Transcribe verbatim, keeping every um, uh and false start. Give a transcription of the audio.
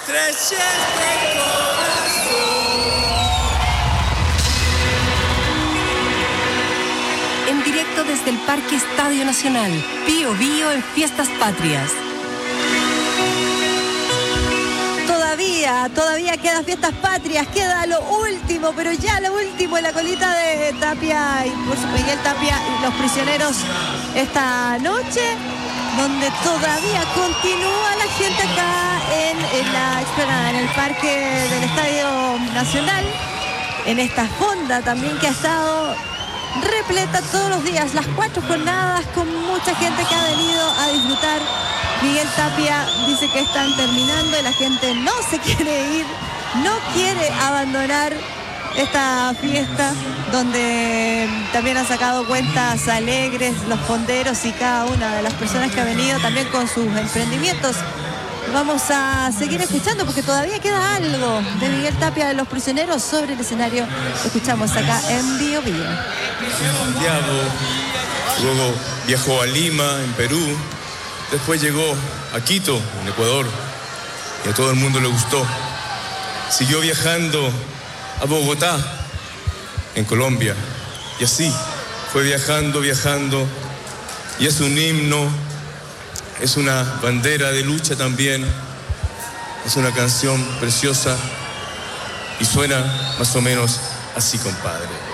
estreches de corazón. En directo desde el Parque Estadio Nacional, Bío Bío en Fiestas Patrias. Todavía, todavía queda Fiestas Patrias, queda lo último, pero ya lo último en la colita de Tapia y por su Miguel Tapia y los prisioneros esta noche, donde todavía continúa la gente acá en, en la explanada, en el Parque del Estadio Nacional, en esta fonda también que ha estado repleta todos los días, las cuatro jornadas, con mucha gente que ha venido a disfrutar. Miguel Tapia dice que están terminando y la gente no se quiere ir, no quiere abandonar esta fiesta, donde también han sacado cuentas alegres los fonderos y cada una de las personas que ha venido también con sus emprendimientos. Vamos a seguir escuchando porque todavía queda algo de Miguel Tapia de los prisioneros sobre el escenario. Lo escuchamos acá en Bío Bío. Santiago, luego viajó a Lima, en Perú, después llegó a Quito, en Ecuador, y a todo el mundo le gustó. Siguió viajando a Bogotá, en Colombia, y así fue viajando, viajando, y es un himno, es una bandera de lucha también, es una canción preciosa y suena más o menos así, compadre.